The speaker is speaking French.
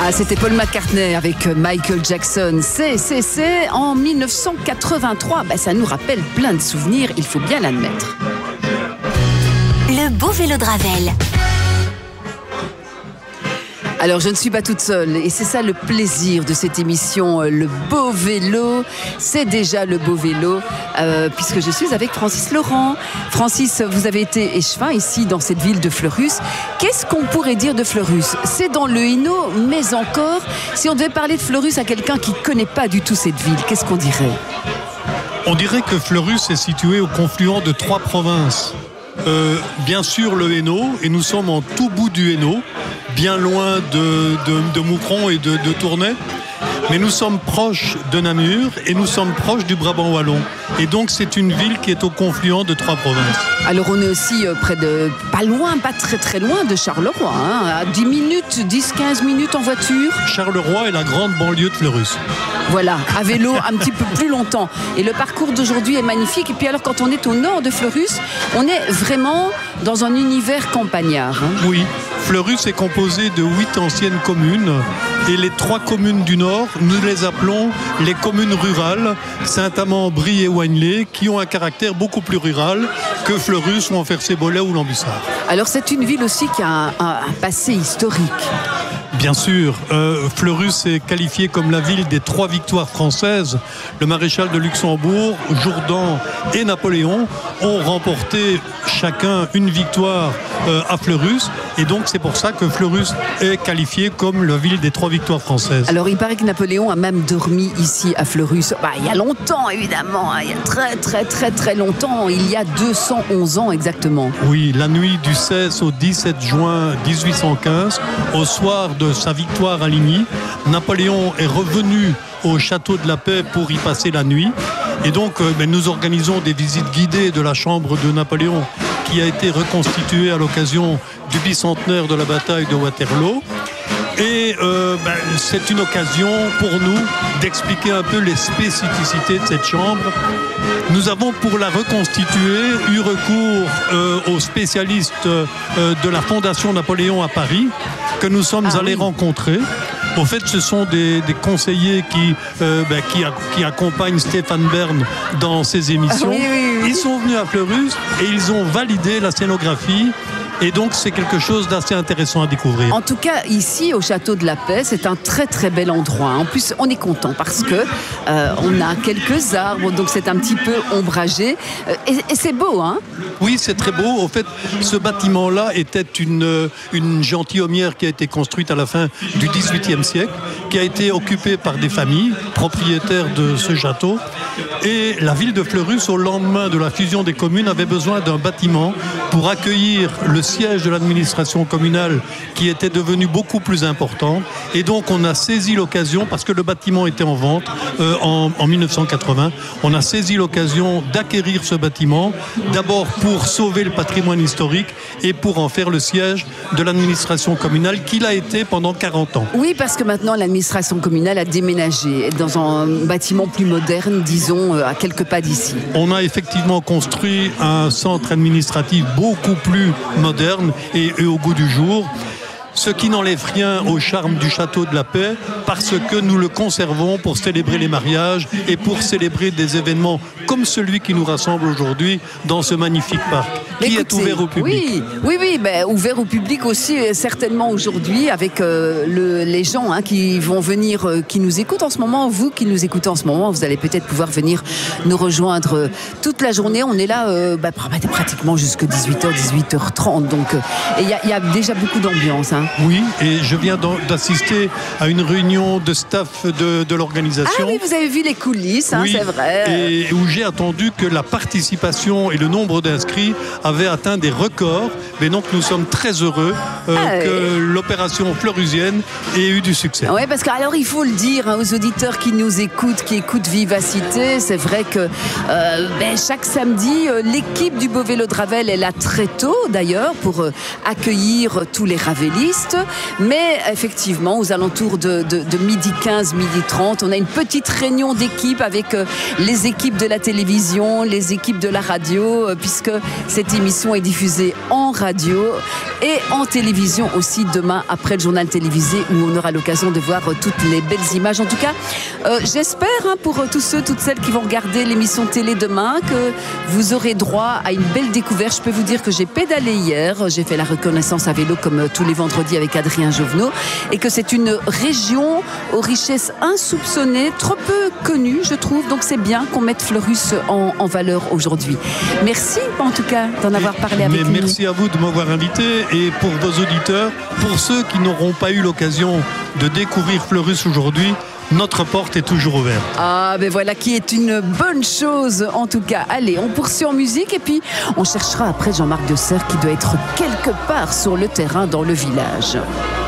Ah, c'était Paul McCartney avec Michael Jackson. C'est en 1983. Ça nous rappelle plein de souvenirs, il faut bien l'admettre. Le beau vélo de Ravel. Alors, je ne suis pas toute seule et c'est ça le plaisir de cette émission, le beau vélo. C'est déjà le beau vélo puisque je suis avec Francis Laurent. Francis, vous avez été échevin ici dans cette ville de Fleurus. Qu'est-ce qu'on pourrait dire de Fleurus ? C'est dans le Hainaut, mais encore, si on devait parler de Fleurus à quelqu'un qui ne connaît pas du tout cette ville, qu'est-ce qu'on dirait ? On dirait que Fleurus est situé au confluent de 3 provinces. Bien sûr le Hainaut, et nous sommes en tout bout du Hainaut, bien loin de Moucron et de Tournai, mais nous sommes proches de Namur et nous sommes proches du Brabant wallon. Et donc c'est une ville qui est au confluent de 3 provinces. Alors on est aussi près de, pas très très loin de Charleroi, à 10 minutes, 10-15 minutes en voiture. Charleroi est la grande banlieue de Fleurus. Voilà, à vélo un petit peu plus longtemps. Et le parcours d'aujourd'hui est magnifique. Et puis alors quand on est au nord de Fleurus, on est vraiment dans un univers campagnard. Oui, Fleurus est composé de 8 anciennes communes. Et les 3 communes du nord, nous les appelons les communes rurales, Saint-Amand, Brie et Oignelay, qui ont un caractère beaucoup plus rural que Fleurus ou Enfercé-Bollay ou Lambissart. Alors c'est une ville aussi qui a un passé historique. Bien sûr, Fleurus est qualifié comme la ville des 3 victoires françaises. Le maréchal de Luxembourg, Jourdan et Napoléon ont remporté chacun une victoire à Fleurus. Et donc c'est pour ça que Fleurus est qualifié comme la ville des 3 victoires françaises. Alors il paraît que Napoléon a même dormi ici à Fleurus. Il y a longtemps évidemment, il y a très très très très longtemps, il y a 211 ans exactement. Oui, la nuit du 16 au 17 juin 1815, au soir de sa victoire à Ligny, Napoléon est revenu au château de la Paix pour y passer la nuit. Et donc nous organisons des visites guidées de la chambre de Napoléon qui a été reconstituée à l'occasion du bicentenaire de la bataille de Waterloo. Et c'est une occasion pour nous d'expliquer un peu les spécificités de cette chambre. Nous avons, pour la reconstituer, eu recours aux spécialistes de la Fondation Napoléon à Paris, que nous sommes allés rencontrer. Au fait, ce sont des conseillers qui accompagnent Stéphane Bern dans ses émissions. Oui. Ils sont venus à Fleurus et ils ont validé la scénographie. Et donc, c'est quelque chose d'assez intéressant à découvrir. En tout cas, ici, au Château de la Paix, c'est un très, très bel endroit. En plus, on est content parce que on a quelques arbres, donc c'est un petit peu ombragé. Et c'est beau, hein ? Oui, c'est très beau. Au fait, ce bâtiment-là était une gentilhommière qui a été construite à la fin du XVIIIe siècle, qui a été occupée par des familles propriétaires de ce château. Et la ville de Fleurus, au lendemain de la fusion des communes, avait besoin d'un bâtiment pour accueillir le siège de l'administration communale qui était devenu beaucoup plus important. Et donc on a saisi l'occasion, parce que le bâtiment était en vente en 1980, on a saisi l'occasion d'acquérir ce bâtiment, d'abord pour sauver le patrimoine historique et pour en faire le siège de l'administration communale qu'il a été pendant 40 ans. Oui, parce que maintenant l'administration communale a déménagé dans un bâtiment plus moderne, disons, à quelques pas d'ici. On a effectivement construit un centre administratif beaucoup plus moderne et au goût du jour, ce qui n'enlève rien au charme du Château de la Paix, parce que nous le conservons pour célébrer les mariages et pour célébrer des événements comme celui qui nous rassemble aujourd'hui dans ce magnifique parc, qui est ouvert au public. Oui, ouvert au public aussi, certainement aujourd'hui, avec les gens qui vont venir, qui nous écoutent en ce moment. Vous qui nous écoutez en ce moment, vous allez peut-être pouvoir venir nous rejoindre toute la journée. On est là pratiquement jusqu'à 18h, 18h30. Donc, il y a déjà beaucoup d'ambiance. Oui, et je viens d'assister à une réunion de staff de l'organisation. Ah oui, vous avez vu les coulisses, oui, c'est vrai. Et où j'ai entendu que la participation et le nombre d'inscrits avaient atteint des records. Mais donc nous sommes très heureux que l'opération fleurusienne ait eu du succès. Oui, parce que alors il faut le dire aux auditeurs qui nous écoutent, qui écoutent Vivacité, c'est vrai que chaque samedi, l'équipe du Beau Vélo de Ravel est là très tôt d'ailleurs pour accueillir tous les ravelistes. journaliste, mais effectivement, aux alentours de midi 15, midi 30, on a une petite réunion d'équipe avec les équipes de la télévision, les équipes de la radio, puisque cette émission est diffusée en radio et en télévision aussi demain après le journal télévisé où on aura l'occasion de voir toutes les belles images. En tout cas, j'espère pour tous ceux, toutes celles qui vont regarder l'émission télé demain que vous aurez droit à une belle découverte. Je peux vous dire que j'ai pédalé hier, j'ai fait la reconnaissance à vélo comme tous les vendredis avec Adrien Jovenot et que c'est une région aux richesses insoupçonnées, trop peu connue je trouve, donc c'est bien qu'on mette Fleurus en valeur aujourd'hui. Merci en tout cas d'en avoir parlé avec nous. Merci à vous de m'avoir invité et pour vos auditeurs, pour ceux qui n'auront pas eu l'occasion de découvrir Fleurus aujourd'hui, notre porte est toujours ouverte. Ah ben voilà qui est une bonne chose en tout cas. Allez, on poursuit en musique et puis on cherchera après Jean-Marc Deserre qui doit être quelque part sur le terrain dans le village.